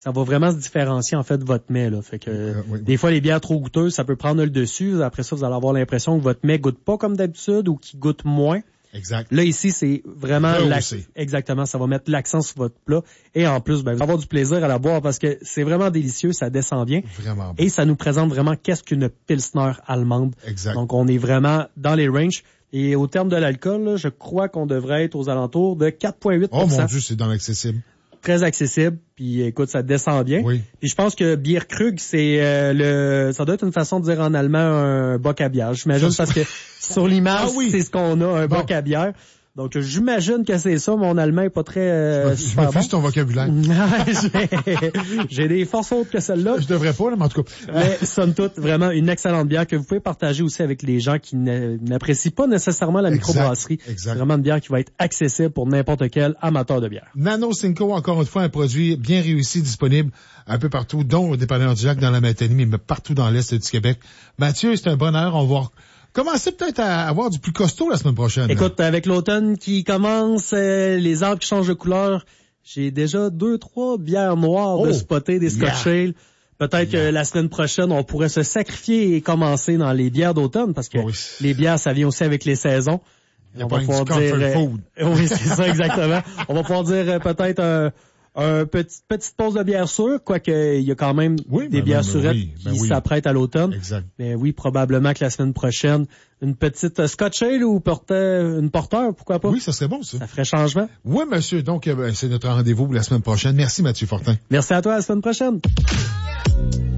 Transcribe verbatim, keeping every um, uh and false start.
ça va vraiment se différencier, en fait, de votre mets, là. Fait que, euh, oui, oui. Des fois, les bières trop goûteuses, ça peut prendre le dessus. Après ça, vous allez avoir l'impression que votre mets goûte pas comme d'habitude ou qu'il goûte moins. Exact. Là, ici, c'est vraiment... Exactement, ça va mettre l'accent sur votre plat. Et en plus, ben, vous allez avoir du plaisir à la boire parce que c'est vraiment délicieux, ça descend bien. Vraiment bon. Et ça nous présente vraiment qu'est-ce qu'une Pilsner allemande. Exact. Donc, on est vraiment dans les ranges. Et au terme de l'alcool, là, je crois qu'on devrait être aux alentours de quatre virgule huit pour cent. Oh mon Dieu, c'est dans l'accessible. Très accessible, puis écoute, ça descend bien. Oui. Puis je pense que Bierkrug, c'est euh, le, ça doit être une façon de dire en allemand un boc à bière. J'imagine parce que sur l'image, ah oui. C'est ce qu'on a, un bon. boc à bière. Donc j'imagine que c'est ça. Mon allemand est pas très euh, je super me bon. ton vocabulaire. j'ai, j'ai des forces autres que celle-là. Je devrais pas, là, mais en tout cas. Mais somme toute, vraiment une excellente bière que vous pouvez partager aussi avec les gens qui n'apprécient pas nécessairement la exact, microbrasserie. Exact. Vraiment une bière qui va être accessible pour n'importe quel amateur de bière. Nano Cinco, encore une fois, un produit bien réussi, disponible un peu partout, dont au dépanneur du Lac dans la Matanie, mais partout dans l'Est du Québec. Mathieu, c'est un bonheur. On va commencer peut-être à avoir du plus costaud la semaine prochaine. Écoute, là. Avec l'automne qui commence, euh, les arbres qui changent de couleur, j'ai déjà deux, trois bières noires oh, de spotter, des Scotch Ale. Yeah. Peut-être yeah. que la semaine prochaine, on pourrait se sacrifier et commencer dans les bières d'automne, parce que oui. les bières, ça vient aussi avec les saisons. On va pouvoir dire... Euh, food. Oui, c'est ça, exactement. On va pouvoir dire euh, peut-être un... Un petit, petite pause de bière sûre, quoique il y a quand même oui, des ben, bières ben, surettes oui, ben, qui oui. s'apprêtent à l'automne. Exact. Mais oui, probablement que la semaine prochaine, une petite Scotch Ale ou porteur, une porteur, pourquoi pas? Oui, ça serait bon, ça. Ça ferait changement. Oui, monsieur. Donc, euh, c'est notre rendez-vous la semaine prochaine. Merci, Mathieu Fortin. Merci à toi, à la semaine prochaine.